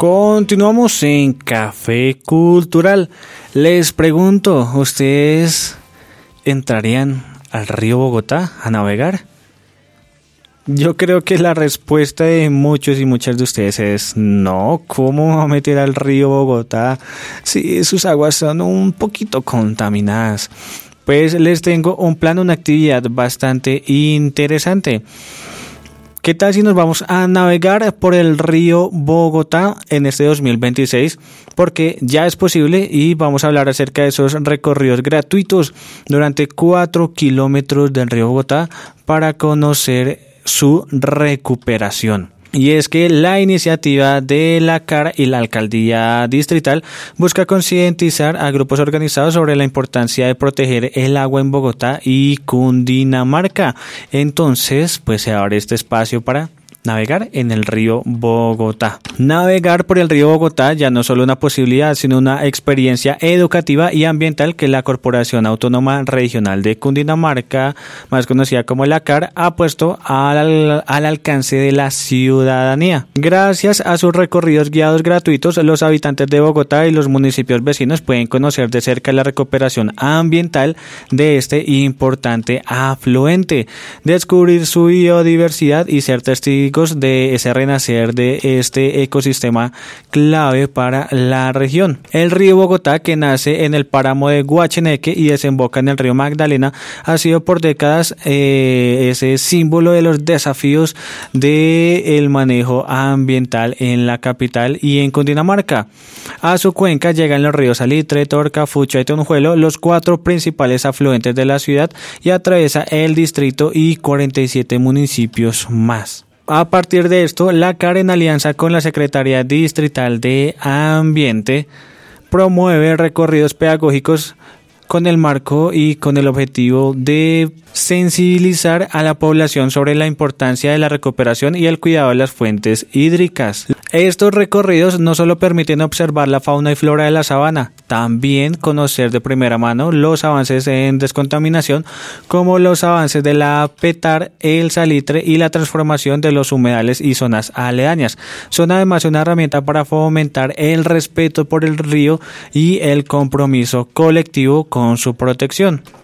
Continuamos en Café Cultural. Les pregunto, ¿ustedes entrarían al río Bogotá a navegar? Yo creo que la respuesta de muchos y muchas de ustedes es no. ¿Cómo me voy a meter al río Bogotá si sus aguas son un poquito contaminadas? Pues les tengo un plan, una actividad bastante interesante. ¿Qué tal si nos vamos a navegar por el río Bogotá en este 2026? Porque ya es posible y vamos a hablar acerca de esos recorridos gratuitos durante 4 kilómetros del río Bogotá para conocer su recuperación. Y es que la iniciativa de la CAR y la Alcaldía Distrital busca concientizar a grupos organizados sobre la importancia de proteger el agua en Bogotá y Cundinamarca. Entonces, pues se abre este espacio para navegar en el río Bogotá. Navegar por el río Bogotá ya no solo una posibilidad, sino una experiencia educativa y ambiental que la Corporación Autónoma Regional de Cundinamarca, más conocida como la CAR, ha puesto al alcance de la ciudadanía. Gracias a sus recorridos guiados gratuitos, los habitantes de Bogotá y los municipios vecinos pueden conocer de cerca la recuperación ambiental de este importante afluente, descubrir su biodiversidad y ser testigos de ese renacer de este ecosistema clave para la región. El río Bogotá, que nace en el páramo de Guacheneque y desemboca en el río Magdalena, ha sido por décadas ese símbolo de los desafíos del manejo ambiental en la capital y en Cundinamarca. A su cuenca llegan los ríos Salitre, Torca, Fucha y Tonjuelo, los 4 principales afluentes de la ciudad, y atraviesa el distrito y 47 municipios más. A partir de esto, la CAR, en alianza con la Secretaría Distrital de Ambiente, promueve recorridos pedagógicos con el marco y con el objetivo de sensibilizar a la población sobre la importancia de la recuperación y el cuidado de las fuentes hídricas. Estos recorridos no solo permiten observar la fauna y flora de la sabana, también conocer de primera mano los avances en descontaminación, como los avances de la Petar, el Salitre y la transformación de los humedales y zonas aledañas. Son además una herramienta para fomentar el respeto por el río y el compromiso colectivo con su protección.